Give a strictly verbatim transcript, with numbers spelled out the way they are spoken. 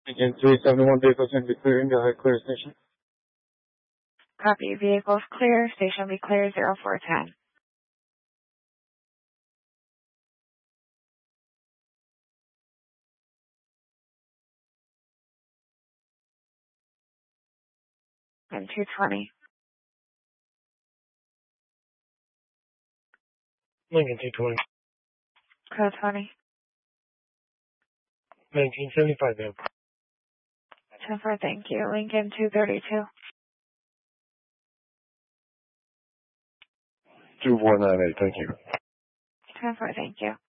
Again, three seventy-one vehicles going to be clearing. Go ahead, clear station. Copy. Vehicles clear. Station will be clear. zero four ten. And two twenty. Lincoln two twenty. Code twenty. nineteen seventy-five, ma'am. ten four, thank you. Lincoln two thirty-two. two four nine eight, thank you. ten four, thank you.